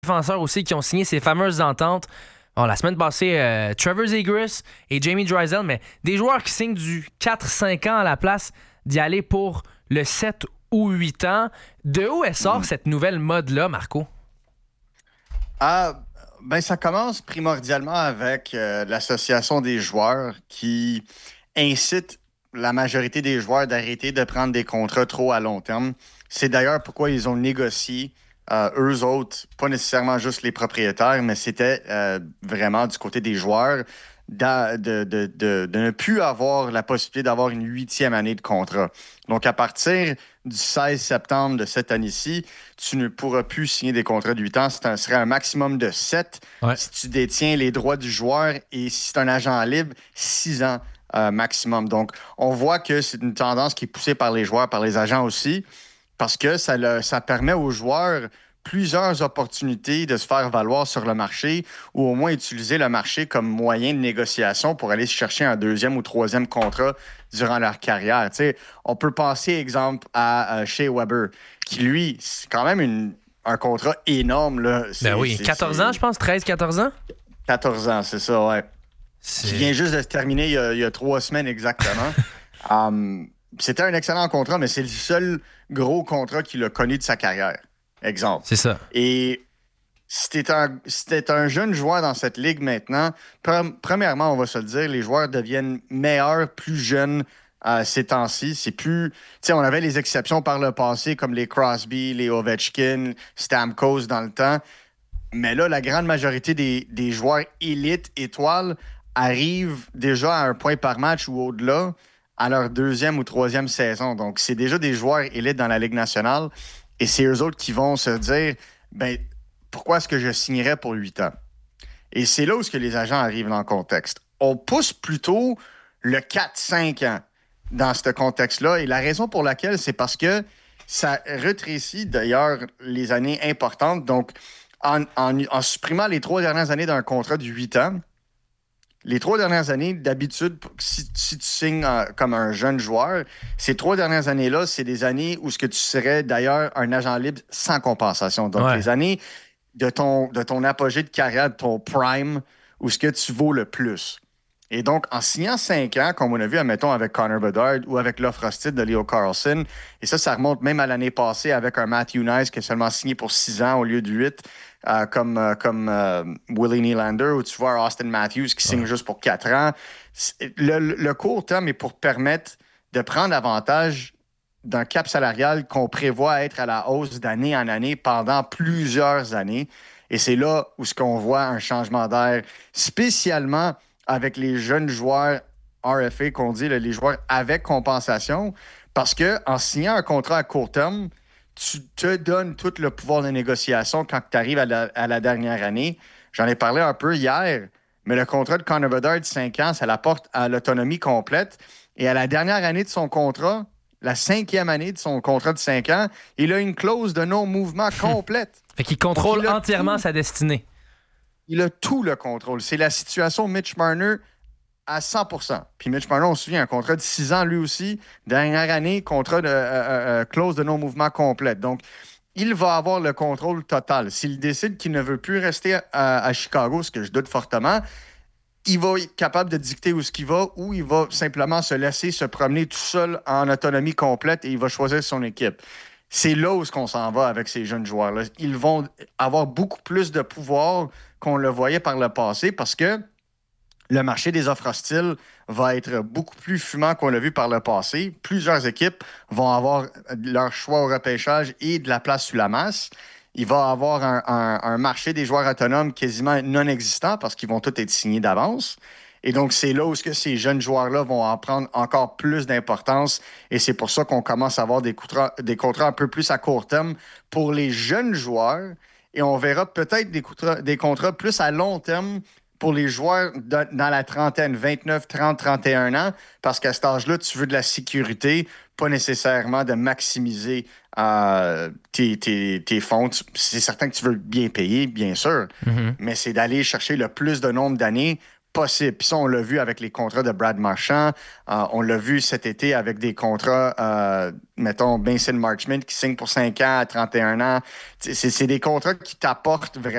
défenseurs aussi qui ont signé ces fameuses ententes. Bon, la semaine passée, Trevor Zegras et Jamie Drysdale, mais des joueurs qui signent du 4-5 ans à la place d'y aller pour le 7 ou 8 ans. De où elle sort cette nouvelle mode-là, Marco? Ça commence primordialement avec l'association des joueurs qui incite la majorité des joueurs d'arrêter de prendre des contrats trop à long terme. C'est d'ailleurs pourquoi ils ont négocié, eux autres, pas nécessairement juste les propriétaires, mais c'était vraiment du côté des joueurs de ne plus avoir la possibilité d'avoir une 8e année de contrat. Donc, à partir du 16 septembre de cette année-ci, tu ne pourras plus signer des contrats de 8 ans. Ce serait un maximum de 7 si tu détiens les droits du joueur et si c'est un agent libre, 6 ans maximum. Donc, on voit que c'est une tendance qui est poussée par les joueurs, par les agents aussi, parce que ça permet aux joueurs plusieurs opportunités de se faire valoir sur le marché ou au moins utiliser le marché comme moyen de négociation pour aller se chercher un 2e ou 3e contrat durant leur carrière. Tu sais, on peut penser, exemple, à Shea Weber, qui, lui, c'est quand même un contrat énorme. Là. Ben oui, 14 ans, je pense, 13-14 ans? 14 ans, c'est ça, ouais. Qui vient juste de se terminer il y a 3 semaines exactement. C'était un excellent contrat, mais c'est le seul gros contrat qu'il a connu de sa carrière. Exemple. C'est ça. Et si t'es un jeune joueur dans cette ligue maintenant, premièrement, on va se le dire, les joueurs deviennent meilleurs plus jeunes ces temps-ci. C'est plus... Tu sais, on avait les exceptions par le passé, comme les Crosby, les Ovechkin, Stamkos dans le temps. Mais là, la grande majorité des joueurs élites, étoiles, arrivent déjà à un point par match ou au-delà à leur 2e ou 3e saison. Donc, c'est déjà des joueurs élites dans la Ligue nationale. Et c'est eux autres qui vont se dire, pourquoi est-ce que je signerais pour 8 ans? Et c'est là où les agents arrivent dans le contexte. On pousse plutôt le 4-5 ans dans ce contexte-là. Et la raison pour laquelle, c'est parce que ça rétrécit d'ailleurs les années importantes. Donc, en supprimant les 3 dernières années d'un contrat de 8 ans, les 3 dernières années, d'habitude, si tu signes comme un jeune joueur, ces 3 dernières années-là, c'est des années où ce que tu serais d'ailleurs un agent libre sans compensation. Donc, les années de ton apogée de carrière, de ton prime, où ce que tu vaux le plus. Et donc, en signant 5 ans, comme on a vu, admettons, avec Connor Bedard ou avec l'offre hostile de Leo Carlsson, et ça remonte même à l'année passée avec un Matthew Nice qui a seulement signé pour 6 ans au lieu de 8, comme Willie Nylander, où tu vois Austin Matthews qui signe juste pour 4 ans. Le court terme est pour permettre de prendre avantage d'un cap salarial qu'on prévoit être à la hausse d'année en année pendant plusieurs années. Et c'est là où ce qu'on voit un changement d'air, spécialement avec les jeunes joueurs RFA, qu'on dit, les joueurs avec compensation, parce qu'en signant un contrat à court terme, tu te donnes tout le pouvoir de négociation quand tu arrives à la dernière année. J'en ai parlé un peu hier, mais le contrat de Connor Bedard de 5 ans, ça l'apporte à l'autonomie complète. Et à la dernière année de son contrat, la 5e année de son contrat de 5 ans, il a une clause de non-mouvement complète. Fait qu'il contrôle entièrement sa destinée. Il a tout le contrôle. C'est la situation Mitch Marner à 100%. Puis Mitch Marner, on se souvient, un contrat de 6 ans lui aussi. Dernière année, contrat de clause de non-mouvement complète. Donc, il va avoir le contrôle total. S'il décide qu'il ne veut plus rester à Chicago, ce que je doute fortement, il va être capable de dicter où ce qu'il va ou il va simplement se laisser se promener tout seul en autonomie complète et il va choisir son équipe. C'est là où on s'en va avec ces jeunes joueurs-là. Ils vont avoir beaucoup plus de pouvoir qu'on le voyait par le passé parce que le marché des offres hostiles va être beaucoup plus fumant qu'on l'a vu par le passé. Plusieurs équipes vont avoir leur choix au repêchage et de la place sous la masse. Il va y avoir un marché des joueurs autonomes quasiment non existant parce qu'ils vont tous être signés d'avance. Et donc, c'est là où ces jeunes joueurs-là vont en prendre encore plus d'importance. Et c'est pour ça qu'on commence à avoir des contrats un peu plus à court terme pour les jeunes joueurs. Et on verra peut-être des contrats plus à long terme pour les joueurs dans la trentaine, 29, 30, 31 ans, parce qu'à cet âge-là, tu veux de la sécurité, pas nécessairement de maximiser tes fonds. C'est certain que tu veux bien payer, bien sûr, mais c'est d'aller chercher le plus de nombre d'années possible. Puis ça, on l'a vu avec les contrats de Brad Marchand. On l'a vu cet été avec des contrats, mettons, Mason Marchment qui signe pour 5 ans à 31 ans. C'est des contrats qui t'apportent vraiment